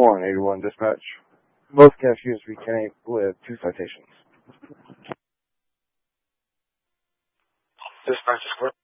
81 dispatch. Most cashiers retain with 2 citations. Dispatch is correct.